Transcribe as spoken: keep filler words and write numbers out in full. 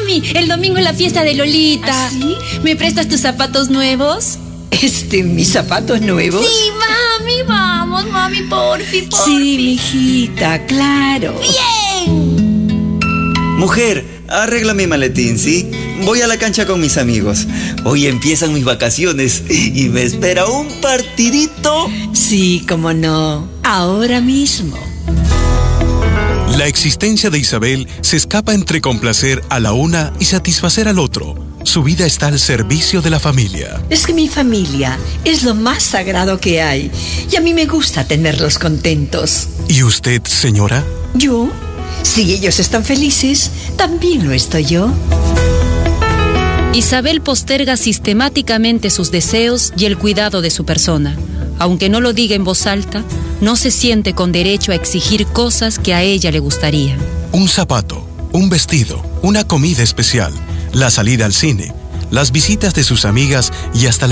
Mami, el domingo es la fiesta de Lolita. ¿Ah, sí? ¿Me prestas tus zapatos nuevos? Este, ¿mis zapatos nuevos? Sí, mami, vamos, mami, porfi, porfi. Sí, mijita, claro. ¡Bien! Mujer, arregla mi maletín, ¿sí? Voy a la cancha con mis amigos. Hoy empiezan mis vacaciones y me espera un partidito. Sí, cómo no. Ahora mismo. La existencia de Isabel se escapa entre complacer a la una y satisfacer al otro. Su vida está al servicio de la familia. Es que mi familia es lo más sagrado que hay y a mí me gusta tenerlos contentos. ¿Y usted, señora? ¿Yo? Si ellos están felices, también lo estoy yo. Isabel posterga sistemáticamente sus deseos y el cuidado de su persona. Aunque no lo diga en voz alta, no se siente con derecho a exigir cosas que a ella le gustarían. Un zapato, un vestido, una comida especial, la salida al cine, las visitas de sus amigas y hasta la